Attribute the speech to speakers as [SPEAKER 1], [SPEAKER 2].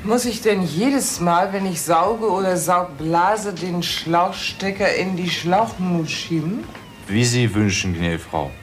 [SPEAKER 1] Muss ich denn jedes Mal, wenn ich sauge oder saugblase, den Schlauchstecker in die Schlauchmut schieben?
[SPEAKER 2] Wie Sie wünschen, gnädige Frau.